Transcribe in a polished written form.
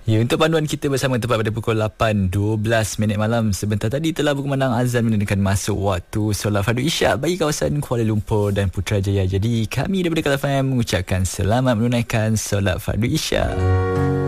Ya, untuk panduan kita bersama tepat pada pukul 8.12 minit malam. Sebentar tadi telah berkumandang azan menandakan masuk waktu solat fardu isyak bagi kawasan Kuala Lumpur dan Putrajaya. Jadi kami daripada Kala FM mengucapkan selamat menunaikan solat fardu isyak.